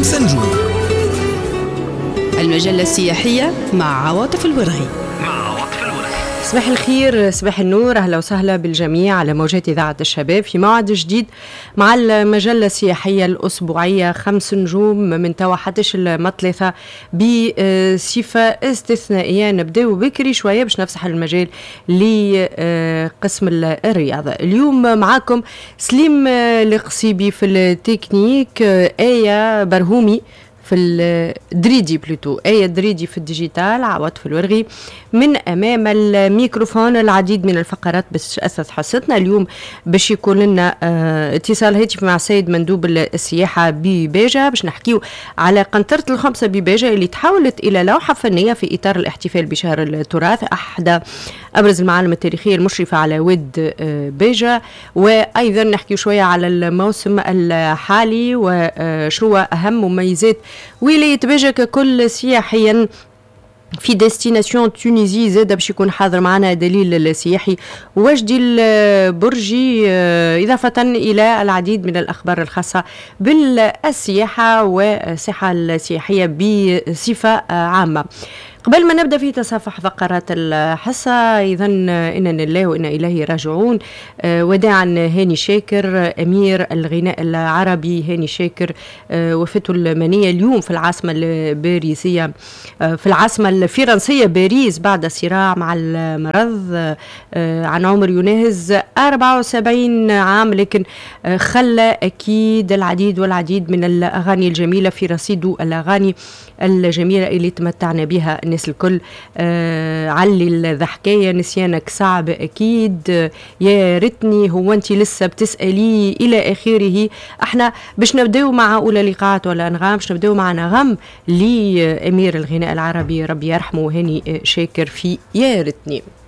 5 نجوم. المجلة السياحية مع عواطف الورغي. صباح الخير، صباح النور، أهلا وسهلا بالجميع على موجات إذاعة الشباب في موعد جديد مع المجلة السياحية الأسبوعية 5 نجوم من توا حتىش المطلثة بصفة استثنائية. نبدأ بكري شوية باش نفسح المجال لقسم الرياضة. اليوم معاكم سليم القصيبي في التكنيك، آية برهومي في الدريدي آية دريدي في الديجيتال، عواطف الورغي من أمام الميكروفون. العديد من الفقرات باش أسس حصتنا اليوم باش يكون لنا اتصال هاتفي مع السيد مندوب السياحة بباجة باش نحكيو على قنطرة الخمسة بباجة اللي تحولت إلى لوحة فنية في إطار الاحتفال بشهر التراث، أحدى أبرز المعالم التاريخية المشرفة على ود باجة. وأيضا نحكيو شوية على الموسم الحالي وشنو أهم مميزات ولاية باجة ككل سياحيا في ديستيناسيون تونيزي. زاد باش يكون حاضر معنا دليل السياحي وجدي البرجي، إضافة إلى العديد من الأخبار الخاصة بالسياحة والسياحة السياحية بصفة عامة. قبل ما نبدأ في تصفح فقرات الحصة، إذا إننا لله وإنا إليه راجعون. وداعا هاني شاكر أمير الغناء العربي. هاني شاكر وفاته المنية اليوم في العاصمة الباريسية، في العاصمة الفرنسية باريس، بعد صراع مع المرض عن عمر يناهز 74 عام، لكن خلى أكيد العديد والعديد من الأغاني الجميلة في رصيده، الأغاني الجميلة اللي تمتعنا بها الناس الكل. علي الضحكاية، نسيانك صعب أكيد، يا ريتني، هو أنت لسه بتسألي، إلى آخره. احنا باش نبداو مع أولى لقاءات والأنغام، باش نبداو مع نغم لأمير الغناء العربي ربي يرحمه هاني شاكر في يا ريتني.